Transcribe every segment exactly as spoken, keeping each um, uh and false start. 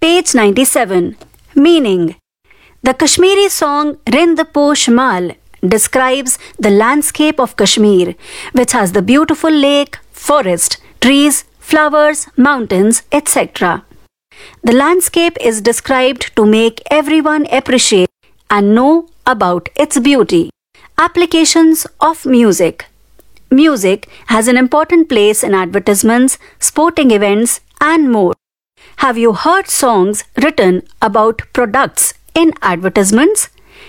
Page ninety-seven. Meaning. The Kashmiri song Rind Posh Mal describes the landscape of Kashmir, which has the beautiful lake, forest, trees, flowers, mountains, et cetera. The landscape is described to make everyone appreciate and know about its beauty. Applications of music. Music has an important place in advertisements, sporting events, and more. Have you heard songs written about products in advertisements?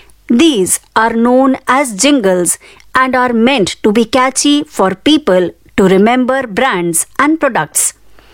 These are known as jingles and are meant to be catchy for people to remember brands and products.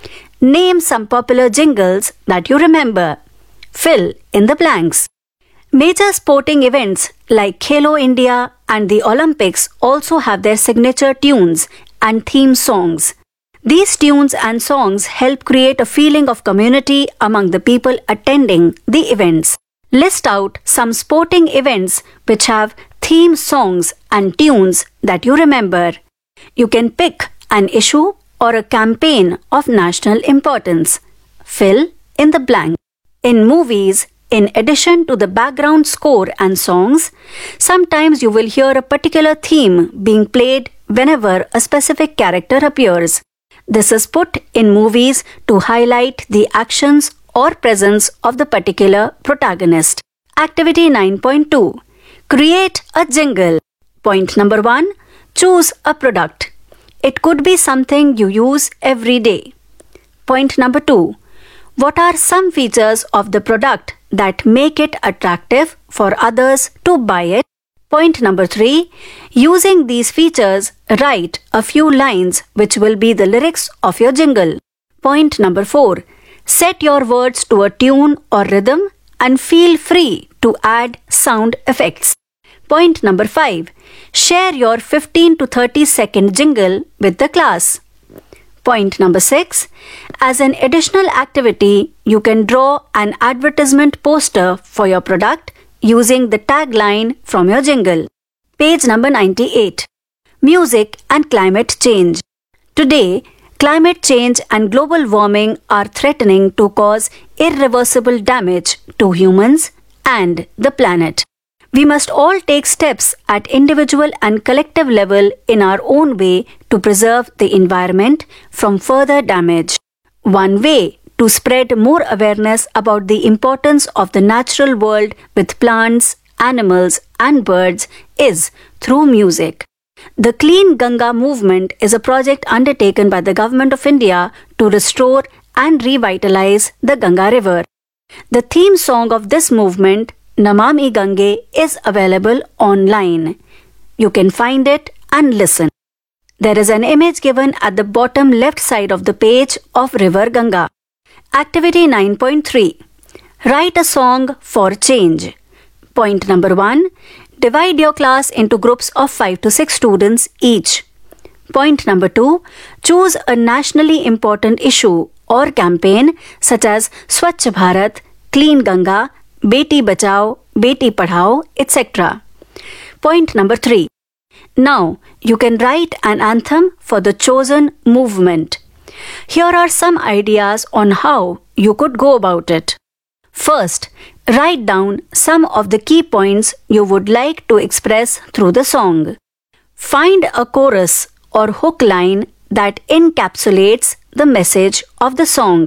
Name some popular jingles that you remember. Fill in the blanks. Major sporting events like Khelo India and the Olympics also have their signature tunes and theme songs. These tunes and songs help create a feeling of community among the people attending the events. List out some sporting events which have theme songs and tunes that you remember. You can pick an issue or a campaign of national importance. Fill in the blank. In movies, in addition to the background score and songs, sometimes you will hear a particular theme being played whenever a specific character appears. This is put in movies to highlight the actions or presence of the particular protagonist. Activity nine point two. Create a jingle. Point number one. Choose a product. It could be something you use every day. Point number two. What are some features of the product that make it attractive for others to buy it? Point number three. Using these features, write a few lines which will be the lyrics of your jingle. Point number four. Set your words to a tune or rhythm and feel free to add sound effects. Point number five. Share your fifteen to thirty second jingle with the class. Point number six. As an additional activity, you can draw an advertisement poster for your product using the tagline from your jingle. Page number ninety-eight. Music and climate change. Today, climate change and global warming are threatening to cause irreversible damage to humans and the planet. We must all take steps at individual and collective level in our own way to preserve the environment from further damage. One way to spread more awareness about the importance of the natural world with plants, animals, and birds is through music. The Clean Ganga movement is a project undertaken by the Government of India to restore and revitalize the Ganga River. The theme song of this movement, Namami Gange, is available online. You can find it and listen. There is an image given at the bottom left side of the page of River Ganga. Activity nine point three. Write a song for change. Point number one. Divide your class into groups of five to six students each. Point number two. Choose a nationally important issue or campaign such as Swachh Bharat, Clean Ganga, Beti Bachao, Beti Padhao, et cetera. Point number three. Now, you can write an anthem for the chosen movement. Here are some ideas on how you could go about it. First, write down some of the key points you would like to express through the song. Find a chorus or hook line that encapsulates the message of the song.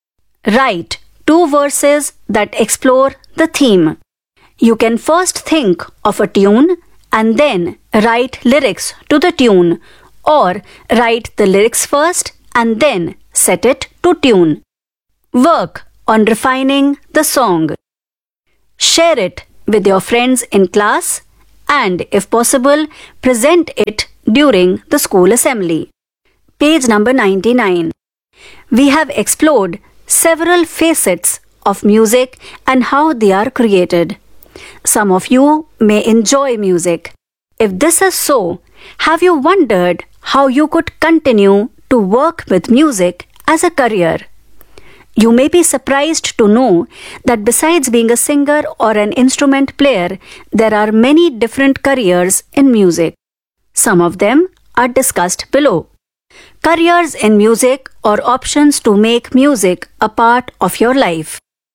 Write two verses that explore the theme. You can first think of a tune and then write lyrics to the tune, or write the lyrics first and then set it to tune. Work on refining the song. Share it with your friends in class and, if possible, present it during the school assembly. Page number ninety-nine. We have explored several facets of music and how they are created. Some of you may enjoy music. If this is so, have you wondered how you could continue to work with music as a career? You may be surprised to know that besides being a singer or an instrument player, there are many different careers in music. Some of them are discussed below. Careers in music or options to make music a part of your life.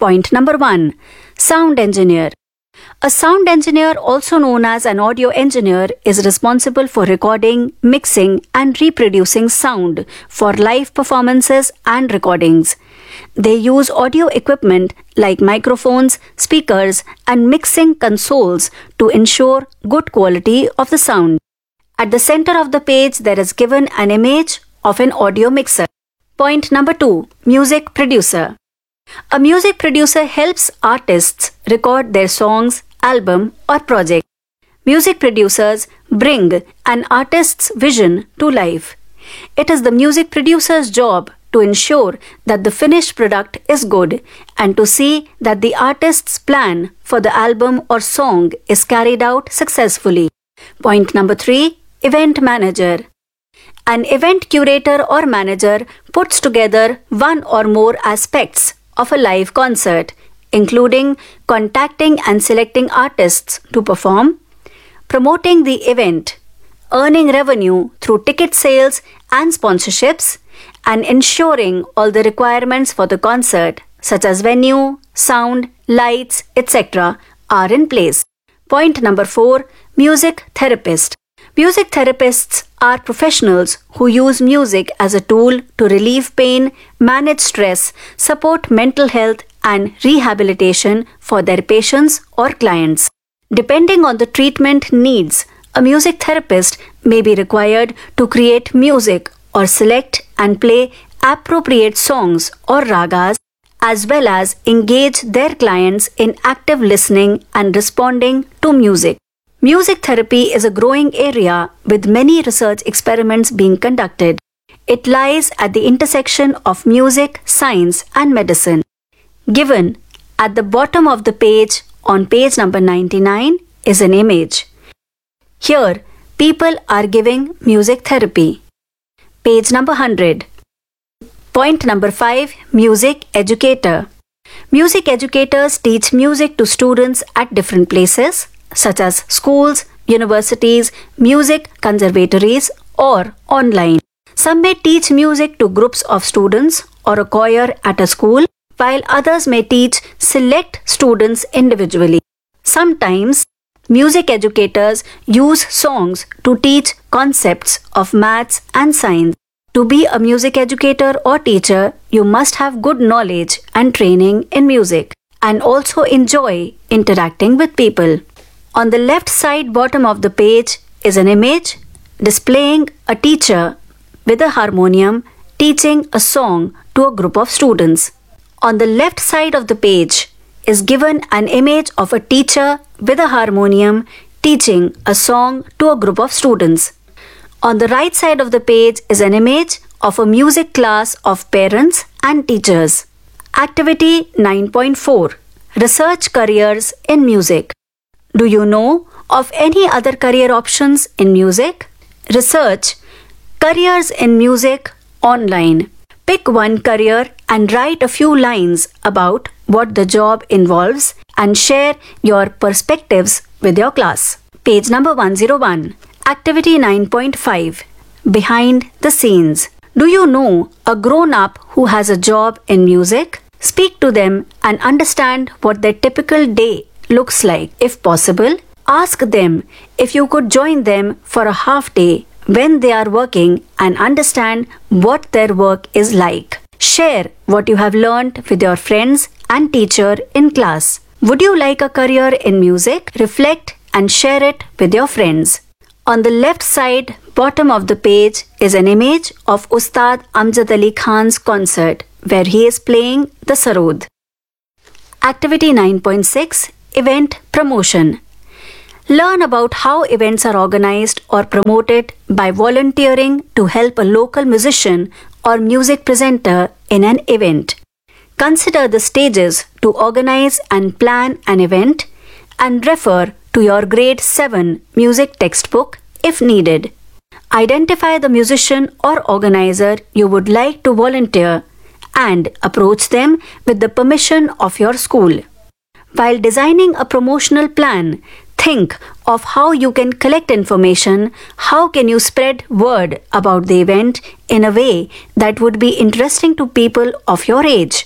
Point number one. Sound engineer. A sound engineer, also known as an audio engineer, is responsible for recording, mixing, and reproducing sound for live performances and recordings. They use audio equipment like microphones, speakers, and mixing consoles to ensure good quality of the sound. At the center of the page, there is given an image of an audio mixer. Point number two. Music producer. A music producer helps artists record their songs, album, or project. Music producers bring an artist's vision to life. It is the music producer's job to ensure that the finished product is good and to see that the artist's plan for the album or song is carried out successfully. Point number three. Event manager. An event curator or manager puts together one or more aspects of a live concert, including contacting and selecting artists to perform, promoting the event, earning revenue through ticket sales and sponsorships, and ensuring all the requirements for the concert, such as venue, sound, lights, et cetera, are in place. Point number four. Music therapist. Music therapists are professionals who use music as a tool to relieve pain, manage stress, support mental health, and rehabilitation for their patients or clients. Depending on the treatment needs, a music therapist may be required to create music or select and play appropriate songs or ragas, as well as engage their clients in active listening and responding to music. Music therapy is a growing area with many research experiments being conducted. It lies at the intersection of music, science, and medicine. Given at the bottom of the page on page number ninety-nine is an image. Here, people are giving music therapy. Page number one hundred. Point number five. Music educator. Music educators teach music to students at different places, such as schools, universities, music conservatories, or online. Some may teach music to groups of students or a choir at a school, while others may teach select students individually. Sometimes, music educators use songs to teach concepts of maths and science. To be a music educator or teacher, you must have good knowledge and training in music and also enjoy interacting with people. On the left side bottom of the page is an image displaying a teacher with a harmonium teaching a song to a group of students. On the left side of the page is given an image of a teacher with a harmonium teaching a song to a group of students. On the right side of the page is an image of a music class of parents and teachers. Activity nine point four. Research careers in music. Do you know of any other career options in music? Research careers in music online. Pick one career and write a few lines about what the job involves and share your perspectives with your class. Page number one oh one. Activity nine point five. Behind the scenes. Do you know a grown-up who has a job in music? Speak to them and understand what their typical day looks like. If possible, ask them if you could join them for a half day when they are working and understand what their work is like. Share what you have learned with your friends and teacher in class. Would you like a career in music? Reflect and share it with your friends. On the left side bottom of the page is an image of Ustad Amjad Ali Khan's concert where he is playing the sarod. Activity nine point six. Event promotion. Learn about how events are organized or promoted by volunteering to help a local musician or music presenter in an event. Consider the stages to organize and plan an event and refer to your grade seven music textbook if needed. Identify the musician or organizer you would like to volunteer and approach them with the permission of your school. While designing a promotional plan, think of how you can collect information, how can you spread word about the event in a way that would be interesting to people of your age.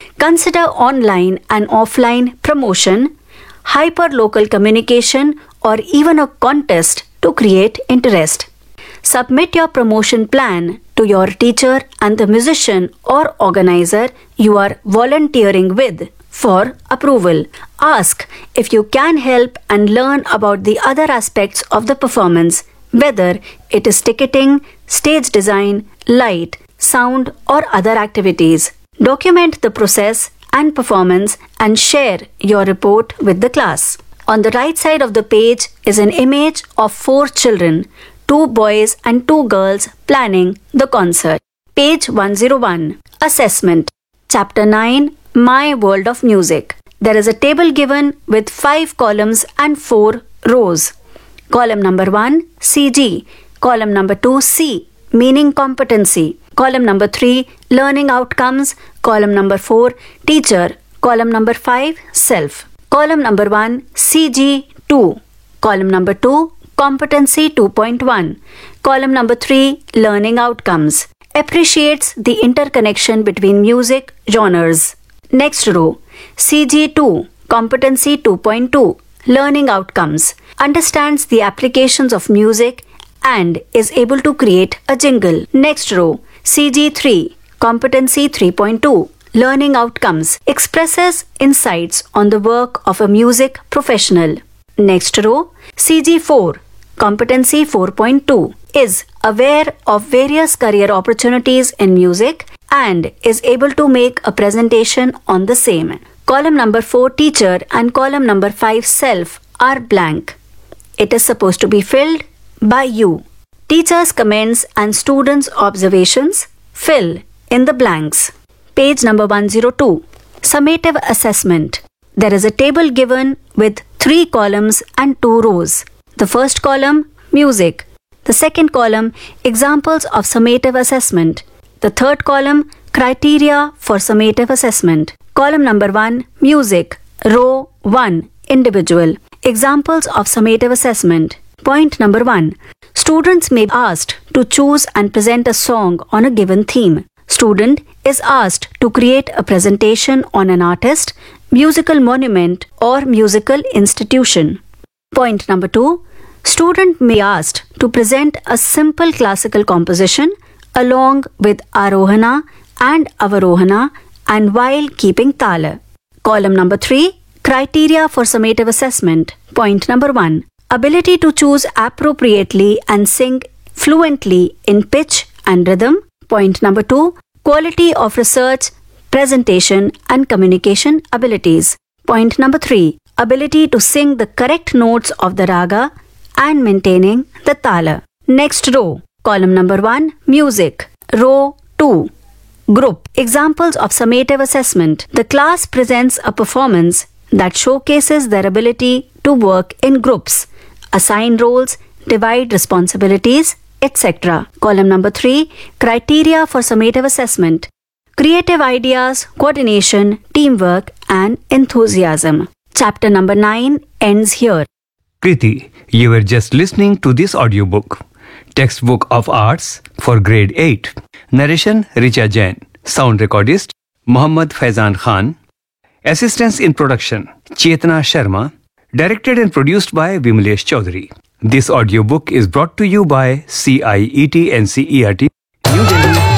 Consider online and offline promotion, hyper-local communication, or even a contest to create interest. Submit your promotion plan to your teacher and the musician or organizer you are volunteering with for approval. Ask if you can help and learn about the other aspects of the performance, whether it is ticketing, stage design, light, sound, or other activities. Document the process and performance and share your report with the class. On the right side of the page is an image of four children, two boys and two girls planning the concert. Page one oh one. Assessment. Chapter nine. My World of Music. There is a table given with five columns and four rows. Column number one, C G. Column number two, C, meaning competency. Column number three, learning outcomes. Column number four, teacher. Column number five, self. Column number one, C G two. Column number two, competency two point one. Column number three, learning outcomes. Appreciates the interconnection between music genres. Next row, C G two, competency two point two, learning outcomes. Understands the applications of music and is able to create a jingle. Next row, C G three, competency three point two, learning outcomes. Expresses insights on the work of a music professional. Next row, C G four, competency four point two, is aware of various career opportunities in music and is able to make a presentation on the same. Column number four, teacher, and column number five, self, are blank. It is supposed to be filled by you. Teacher's comments and students' observations fill in the blanks. Page number one oh two. Summative assessment. There is a table given with three columns and two rows. The first column, music. The second column, examples of summative assessment. The third column, criteria for summative assessment. Column number one, music. Row one, individual. Examples of summative assessment. Point number one. Students may be asked to choose and present a song on a given theme. Student is asked to create a presentation on an artist, musical monument, or musical institution. Point number two. Student may be asked to present a simple classical composition along with Arohana and Avarohana and while keeping Tala. Column number three. Criteria for summative assessment. Point number one. Ability to choose appropriately and sing fluently in pitch and rhythm. Point number two. Quality of research, presentation and communication abilities. Point number three. Ability to sing the correct notes of the raga and maintaining the tala. Next row. Column number one, music. Row two, group. Examples of summative assessment. The class presents a performance that showcases their ability to work in groups, assign roles, divide responsibilities, et cetera. Column number three, criteria for summative assessment. Creative ideas, coordination, teamwork, and enthusiasm. Chapter number nine ends here. Kriti, you were just listening to this audiobook. Textbook of Arts for Grade eight. Narration Richa Jain. Sound recordist Muhammad Faizan Khan. Assistance in production Chetna Sharma. Directed and produced by Vimalesh Chaudhary. This audiobook is brought to you by C I E T N C E R T